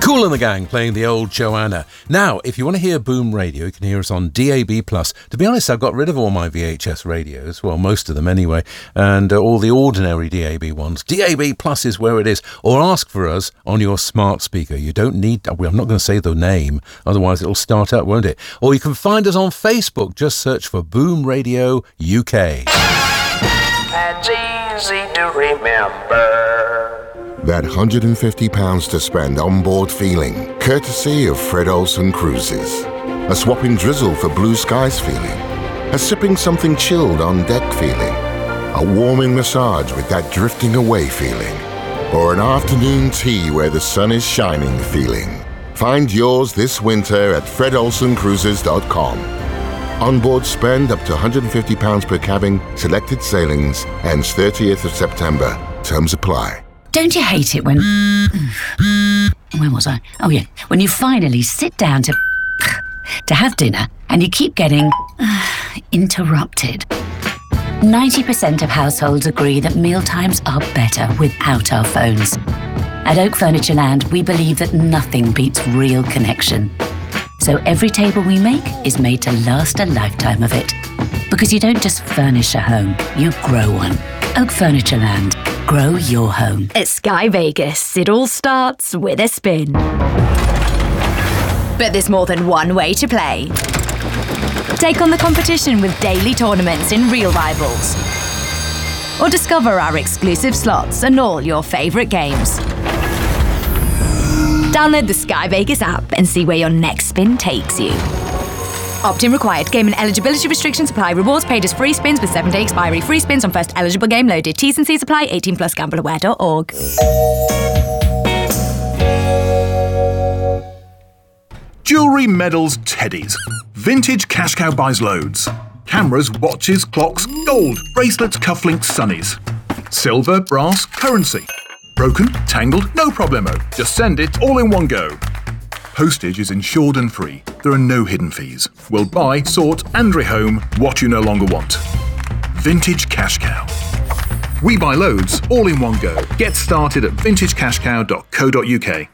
Kool and the Gang playing the old Joanna. Now, if you want to hear Boom Radio, you can hear us on DAB+. To be honest, I've got rid of all my VHS radios, well, most of them anyway, and all the ordinary DAB ones. DAB+ is where it is. Or ask for us on your smart speaker. You don't need... I'm not going to say the name, otherwise it'll start up, won't it? Or you can find us on Facebook. Just search for Boom Radio UK. That's easy to remember. That £150 to spend on board feeling, courtesy of Fred Olsen Cruises. A swapping drizzle for blue skies feeling. A sipping something chilled on deck feeling. A warming massage with that drifting away feeling. Or an afternoon tea where the sun is shining feeling. Find yours this winter at fredolsencruises.com. Onboard spend up to £150 per cabin, selected sailings, ends 30th of September. Terms apply. Don't you hate it when... Where was I? Oh, yeah. When you finally sit down to have dinner and you keep getting interrupted. 90% of households agree that mealtimes are better without our phones. At Oak Furniture Land, we believe that nothing beats real connection. So every table we make is made to last a lifetime of it. Because you don't just furnish a home, you grow one. Oak Furniture Land. Grow your home. At Sky Vegas, it all starts with a spin. But there's more than one way to play. Take on the competition with daily tournaments in Real Rivals. Or discover our exclusive slots and all your favourite games. Download the Sky Vegas app and see where your next spin takes you. Opt-in required. Game and eligibility restrictions apply. Rewards paid as free spins with 7-day expiry. Free spins on first eligible game loaded. T's and C's apply. 18 plus gambleaware.org. Jewellery, medals, teddies. Vintage Cash Cow buys loads. Cameras, watches, clocks, gold, bracelets, cufflinks, sunnies. Silver, brass, currency. Broken, tangled, no problemo. Just send it all in one go. Postage is insured and free. There are no hidden fees. We'll buy, sort and rehome what you no longer want. Vintage Cash Cow. We buy loads, all in one go. Get started at vintagecashcow.co.uk.